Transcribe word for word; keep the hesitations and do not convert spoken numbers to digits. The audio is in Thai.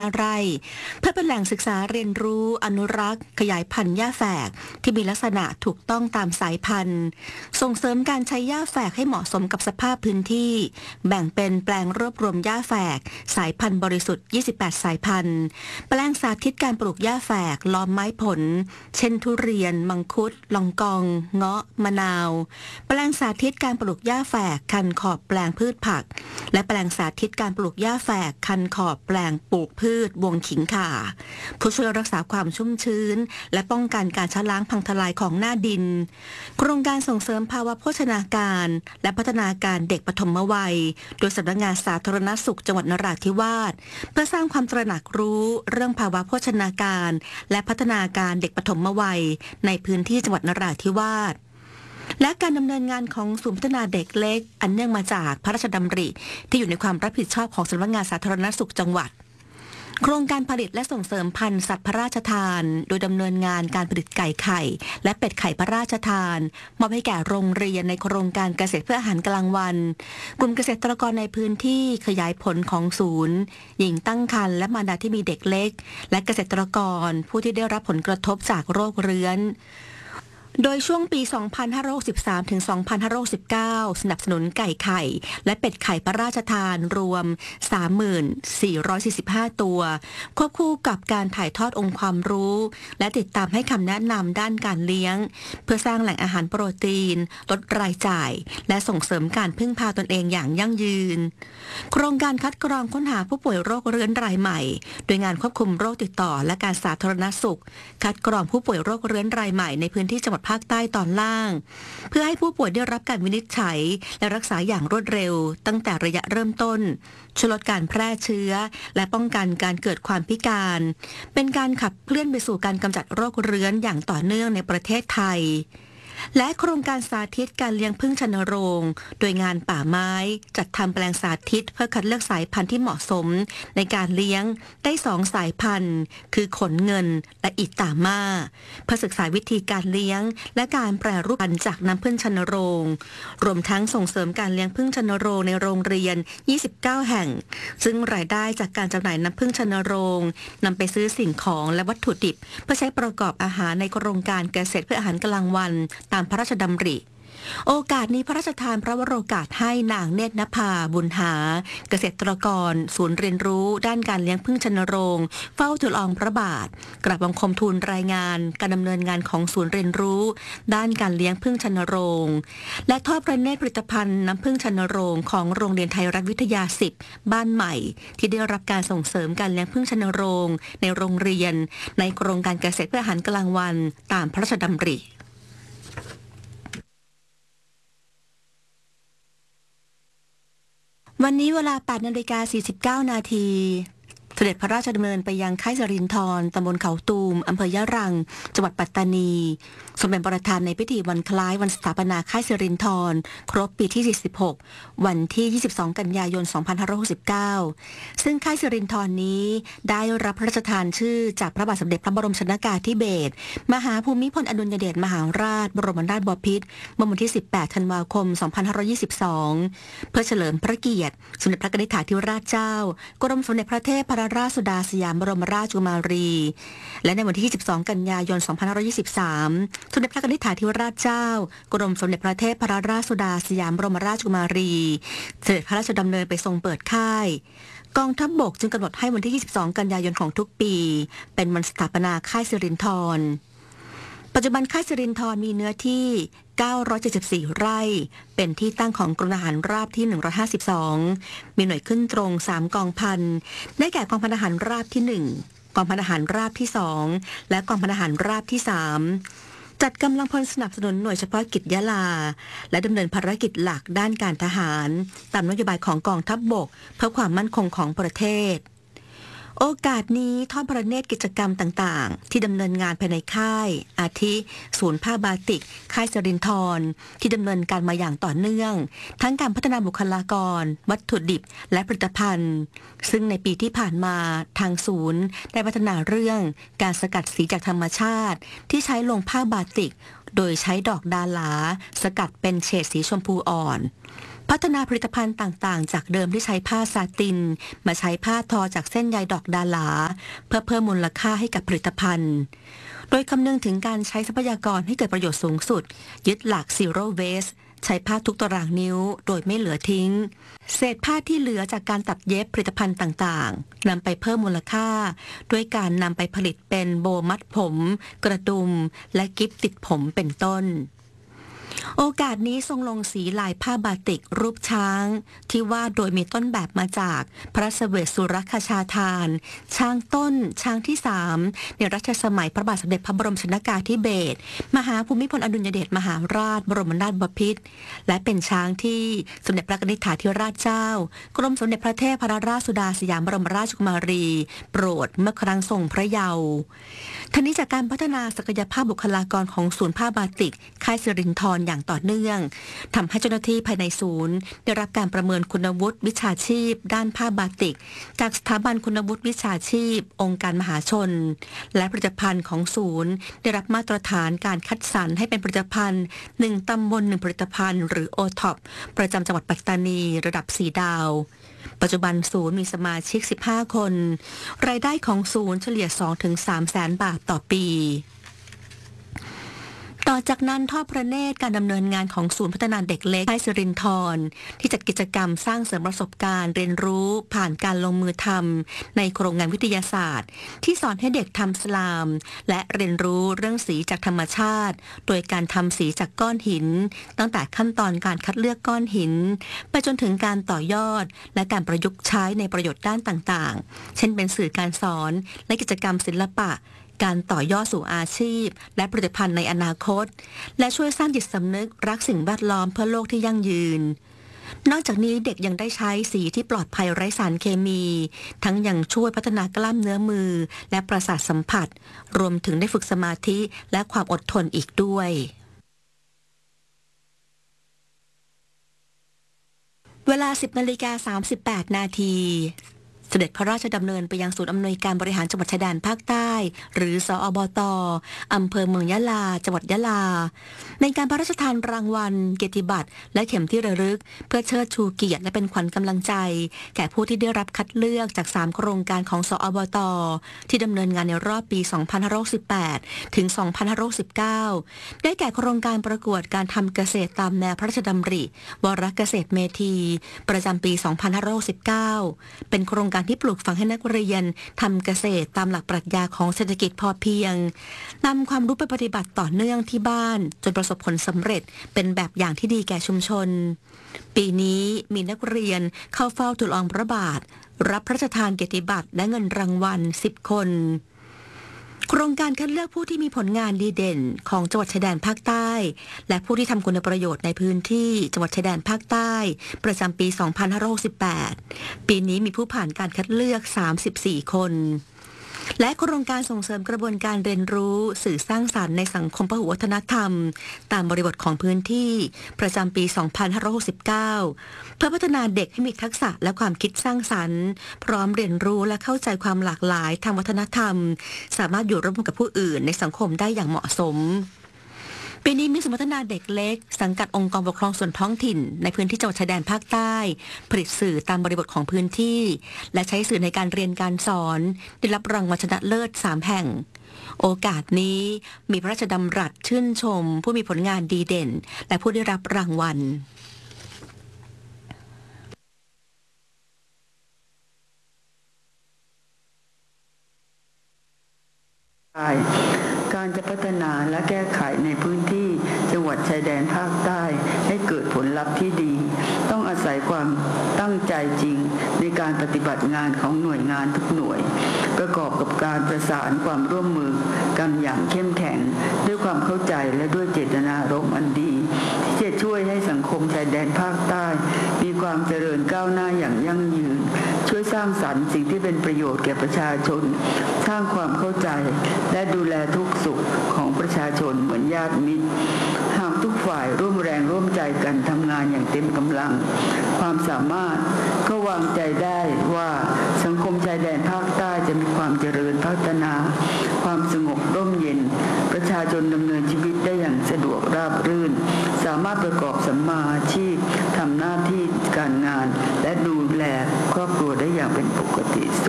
ไร่เพื่อเป็นแหล่งศึกษาเรียนรู้อนุรักษ์ขยายพันธุ์หญ้าแฝกที่มีลักษณะถูกต้องตามสายพันธุ์ส่งเสริมการใช้หญ้าแฝกให้เหมาะสมกับสภาพพื้นที่แบ่งเป็นแปลงรวบรวมหญ้าแฝกสายพันธุ์บริสุทธิ์ยี่สิบแปดสายพันธุ์แปลงสาธิตการปลูกหญ้าแฝกล้อมไม้ผลเช่นทุเรียนมังคุดลองกองเงาะมะนาวแปลงสาธิตการปลูกหญ้าแฝกคันขอบแปลงพืชผักและแปลงสาธิตการปลูกหญ้าแฝกคันขอบแปลงปลูกพืชวงขิงข่าผู้ช่วยรักษาความชุ่มชื้นและป้องกันการชะล้างพังทลายของหน้าดินโครงการส่งเสริมภาวะโภชนาการและพัฒนาการเด็กปฐมวัยโดยสำนักงานสาธารณสุขจังหวัดนราธิวาสเพื่อสร้างความตระหนักรู้เรื่องภาวะโภชนาการและพัฒนาการเด็กปฐมวัยในพื้นที่จังหวัดนราธิวาสและการดำเนินงานของศูนย์พัฒนาเด็กเล็กอันเนื่องมาจากพระราชดำริที่อยู่ในความรับผิดชอบของสำนักงานสาธารณสุขจังหวัดโครงการผลิตและส่งเสริมพันธุ์สัตว์พระราชทานโดยดำเนินงานการผลิตไก่ไข่และเป็ดไข่พระราชทานมอบให้แก่โรงเรียนในโครงการเกษตรเพื่ออาหารกลางวันกลุ่มเกษตรกรในพื้นที่ขยายผลของศูนย์หญิงตั้งครรภ์และมารดาที่มีเด็กเล็กและเกษตรกรผู้ที่ได้รับผลกระทบจากโรคเรื้อนโดยช่วงปี สองพันห้าร้อยหกสิบสาม ถึง สองพันห้าร้อยหกสิบเก้า สนับสนุนไก่ไข่และเป็ดไข่พระราชทานรวม สามหมื่นสี่ร้อยสี่สิบห้า ตัวควบคู่กับการถ่ายทอดองค์ความรู้และติดตามให้คำแนะนำด้านการเลี้ยงเพื่อสร้างแหล่งอาหารโปรตีนลดรายจ่ายและส่งเสริมการพึ่งพาตนเองอย่างยั่งยืนโครงการคัดกรองค้นหาผู้ป่วยโรคเรื้อนรายใหม่โดยงานควบคุมโรคติดต่อและการสาธารณสุขคัดกรองผู้ป่วยโรคเรื้อนรายใหม่ในพื้นที่จังหวัดภาคใต้ตอนล่างเพื่อให้ผู้ป่วยได้รับการวินิจฉัยและรักษาอย่างรวดเร็วตั้งแต่ระยะเริ่มต้นช่วยลดการแพร่เชื้อและป้องกันการเกิดความพิการเป็นการขับเคลื่อนไปสู่การกำจัดโรคเรื้อนอย่างต่อเนื่องในประเทศไทยและโครงการสาธิตการเลี้ยงผึ้งชนโรงโดยงานป่าไม้จัดทำแปลงสาธิตเพื่อคัดเลือกสายพันธุ์ที่เหมาะสมในการเลี้ยงได้สองสายพันธุ์คือขนเงินและอิตาม่าเพื่อศึกษาวิธีการเลี้ยงและการแปรรูปพันธุ์จากน้ำผึ้งชนโรงรวมทั้งส่งเสริมการเลี้ยงผึ้งชนโรงในโรงเรียนยี่สิบเก้าแห่งซึ่งรายได้จากการจำหน่ายน้ำผึ้งชนโรงนำไปซื้อสิ่งของและวัตถุดิบเพื่อใช้ประกอบอาหารในโครงการเกษตรเพื่ออาหารกลางวันตามพระราชดำริโอกาสนี้พระราชทานพระวโรกาสให้นางเนตรนภาบุญหาเกษตรกรศูนย์เรียนรู้ด้านการเลี้ยงผึ้งชนโรงเฝ้าทูลละอองพระบาทกราบบังคมทูลรายงานการดำเนินงานของศูนย์เรียนรู้ด้านการเลี้ยงผึ้งชนโรงและทอดพระเนตรผลิตภัณฑ์น้ำผึ้งชนโรงของโรงเรียนไทยรัฐวิทยาสิบบ้านใหม่ที่ได้รับการส่งเสริมการเลี้ยงผึ้งชนโรงในโรงเรียนในโครงการเกษตรเพื่ออาหารกลางวันตามพระราชดำริวันนี้เวลา แปดนาฬิกาสี่สิบเก้า นาทีเสด็จพระราชดำเนินไปยังค่ายสิรินธรตำบลเขาตูมอำเภอยะรังจังหวัดปัตตานีทรงเป็นประธานในพิธีวันคล้ายวันสถาปนาค่ายสิรินธรครบปีที่สี่สิบหกวันที่ยี่สิบสองกันยายนสองพันห้าร้อยหกสิบเก้าซึ่งค่ายสิรินธรนี้ได้รับพระราชทานชื่อจากพระบาทสมเด็จพระบรมชนกาธิเบศรมหาภูมิพลอดุลยเดชมหาราชบรมนาถบพิตรเมื่อวันที่สิบแปดธันวาคมสองพันห้าร้อยยี่สิบสองเพื่อเฉลิมพระเกียรติสมเด็จพระนิธิธิราชเจ้ากรมสมเด็จพระเทพพระราชสุดาสยามบรมราชกุมารีและในวันที่ยี่สิบสองกันยายนสองพันห้าร้อยยี่สิบสามสมเด็จพระนิธิธิราชเจ้ากรมสมเด็จพระเทพพระราชสุดาสยามบรมราชกุมารีเสด็จพระราชดำเนินไปทรงเปิดค่ายกองทัพบกจึงกำหนดให้วันที่ยี่สิบสองกันยายนของทุกปีเป็นวันสถาปนาค่ายสิรินธรปัจจุบันค่ายสิรินธรมีเนื้อที่เก้าร้อยเจ็ดสิบสี่ไร่เป็นที่ตั้งของกรมทหารราบที่หนึ่งร้อยห้าสิบสองมีหน่วยขึ้นตรงสามกองพันได้แก่กองพันทหารราบที่หนึ่งกองพันทหารราบที่สองและกองพันทหารราบที่สามจัดกำลังพลสนับสนุนหน่วยเฉพาะกิจยะลาและดำเนินภารกิจหลักด้านการทหารตามนโยบายของกองทัพบกเพื่อความมั่นคงของประเทศโอกาสนี้ทอดพระเนตรกิจกรรมต่างๆที่ดำเนินงานภายในค่ายอาทิศูนย์ผ้าบาติกค่ายสิรินธรที่ดำเนินการมาอย่างต่อเนื่องทั้งการพัฒนาบุคลากรวัตถุดิบและผลิตภัณฑ์ซึ่งในปีที่ผ่านมาทางศูนย์ได้พัฒนาเรื่องการสกัดสีจากธรรมชาติที่ใช้ลงผ้าบาติกโดยใช้ดอกดาหลาสกัดเป็นเฉดสีชมพูอ่อนผพัฒนาผลิตภัณฑ์ต่างๆจากเดิมที่ใช้ผ้าซาตินมาใช้ผ้าทอจากเส้นใยดอกดาหลาเพื่อเพิ่มมูลค่าให้กับผลิตภัณฑ์โดยคำนึงถึงการใช้ทรัพยากรให้เกิดประโยชน์สูงสุดยึดหลัก Zero Waste ใช้ผ้าทุกตารางนิ้วโดยไม่เหลือทิ้งเศษผ้าที่เหลือจากการตัดเย็บผลิตภัณฑ์ต่างๆนำไปเพิ่มมูลค่าด้วยการนำไปผลิตเป็นโบมัดผม กระดุมและกิฟติดผมเป็นต้นโอกาสนี้ทรงลงสีลายผ้าบาติกรูปช้างที่วาดโดยมีต้นแบบมาจากพระเสวสสุรคชาทานช้างต้นช้างที่สามในรัชสมัยพระบาทสมเด็จพระบรมชนกาธิเบศรมหาภูมิพลอดุลยเดชมหาราชบรมนาถบพิตรและเป็นช้างที่สมเด็จพระนิธิธิราชเจ้ากรมสมเด็จพระเทพรราชสุดาสยามบรมราชกุมารีโปรดเมื่อครั้งทรงพระเยาว์ทั้งนี้จากการพัฒนาศักยภาพบุคลากรของศูนย์ผ้าบาติกค่ายสิรินธรอย่างต่อเนื่องทำให้เจ้าหน้าที่ภายในศูนย์ได้รับการประเมินคุณวุฒิวิชาชีพด้านผ้าบาติกจากสถาบันคุณวุฒิวิชาชีพองค์การมหาชนและผลิตภัณฑ์ของศูนย์ได้รับมาตรฐานการคัดสรรให้เป็นผลิตภัณฑ์หนึ่งตำบลหนึ่งผลิตภัณฑ์หรือ โอ ท็อป ประจำจังหวัดปัตตานีระดับสี่ดาวปัจจุบันศูนย์มีสมาชิกสิบห้าคนรายได้ของศูนย์เฉลี่ย สองถึงสาม แสนบาทต่อปีต่อจากนั้นทอดพระเนตรการดำเนินงานของศูนย์พัฒนาเด็กเล็กค่ายสิรินธรที่จัดกิจกรรมสร้างเสริมประสบการณ์เรียนรู้ผ่านการลงมือทำในโครงงานวิทยาศาสตร์ที่สอนให้เด็กทำสลามและเรียนรู้เรื่องสีจากธรรมชาติโดยการทำสีจากก้อนหินตั้งแต่ขั้นตอนการคัดเลือกก้อนหินไปจนถึงการต่อยอดและการประยุกต์ใช้ในประโยชน์ด้านต่างๆเช่นเป็นสื่อการสอนและกิจกรรมศิลปะการต่อยอดสู่อาชีพและผลิตภัณฑ์ในอนาคตและช่วยสร้างจิตสำนึกรักสิ่งแวดล้อมเพื่อโลกที่ยั่งยืนนอกจากนี้เด็กยังได้ใช้สีที่ปลอดภัยไร้สารเคมีทั้งยังช่วยพัฒนากล้ามเนื้อมือและประสาทสัมผัสรวมถึงได้ฝึกสมาธิและความอดทนอีกด้วยเวลา สิบนาฬิกาสามสิบแปดนาทีเสด็จพระราชดำเนินไปยังศูนย์อำนวยการบริหารจังหวัดชายแดนภาคใต้หรือสอบต.อำเภอเมืองยะลาจังหวัดยะลาในการพระราชทานรางวัลเกียรติบัตรและเข็มที่ระลึกเพื่อเชิดชูเกียรติและเป็นขวัญกำลังใจแก่ผู้ที่ได้รับคัดเลือกจากสามโครงการของสอบต.ที่ดำเนินงานในรอบปีสองพันห้าร้อยสิบแปดถึงสองพันห้าร้อยสิบเก้าได้แก่โครงการประกวดการทำเกษตรตามแนวพระราชดำริวรเกษตรเมธีประจำปีสองพันห้าร้อยสิบเก้าเป็นโครงการที่ปลูกฝังให้นักเรียนทำเกษตรตามหลักปรัชญาของเศรษฐกิจพอเพียงนำความรู้ไปปฏิบัติต่อเนื่องที่บ้านจนประสบผลสำเร็จเป็นแบบอย่างที่ดีแก่ชุมชนปีนี้มีนักเรียนเข้าเฝ้าทูลละอองพระบาทรับพระราชทานเกียรติบัตรและเงินรางวัลสิบคนโครงการคัดเลือกผู้ที่มีผลงานดีเด่นของจังหวัดชายแดนภาคใต้และผู้ที่ทำคุณประโยชน์ในพื้นที่จังหวัดชายแดนภาคใต้ประจำปีสองพันห้าร้อยหกสิบแปดปีนี้มีผู้ผ่านการคัดเลือกสามสิบสี่คนและโครงการส่งเสริมกระบวนการเรียนรู้สื่อสร้างสรรค์ในสังคมพหุวัฒนธรรมตามบริบทของพื้นที่ประจำปีสองพันห้าร้อยหกสิบเก้าเพื่อพัฒนาเด็กให้มีทักษะและความคิดสร้างสรรค์พร้อมเรียนรู้และเข้าใจความหลากหลายทางวัฒนธรรมสามารถอยู่ร่วมกับผู้อื่นในสังคมได้อย่างเหมาะสมปีนี้มีศูนย์พัฒนาเด็กเล็กสังกัดองค์กรปกครองส่วนท้องถิ่นในพื้นที่จังหวัดชายแดนภาคใต้ผลิตสื่อตามบริบทของพื้นที่และใช้สื่อในการเรียนการสอนได้รับรางวัลชนะเลิศสามแห่งโอกาสนี้มีพระราชดำรัสชื่นชมผู้มีผลงานดีเด่นและผู้ได้รับรางวัลการจะพัฒนาและแก้ไขในพื้นที่จังหวัดชายแดนภาคใต้ให้เกิดผลลัพธ์ที่ดีต้องอาศัยความตั้งใจจริงในการปฏิบัติงานของหน่วยงานทุกหน่วยประกอบกับการประสานความร่วมมือกันอย่างเข้มแข็งด้วยความเข้าใจและด้วยเจตนารมณ์อันดีที่จะช่วยให้สังคมชายแดนภาคใต้มีความเจริญก้าวหน้าอย่างยั่งยืนช่วยสร้างสรรค์สิ่งที่เป็นประโยชน์แก่ประชาชนสร้างความเข้าใจและดูแลทุกสุขของประชาชนเหมือนญาติมิตรหากทุกฝ่ายร่วมแรงร่วมใจกันทำงานอย่างเต็มกำลังความสามารถก็วางใจได้ว่าสังคมชายแดนภาคใต้จะมีความเจริญพัฒนาความสงบร่มเย็นประชาชนดำเนินชีวิตได้อย่างสะดวกราบรื่นสามารถประกอบสัมมาอาชีพทำหน้าที่การงานและดูแลครอบครัวได้อย่างเป็นปกติสุข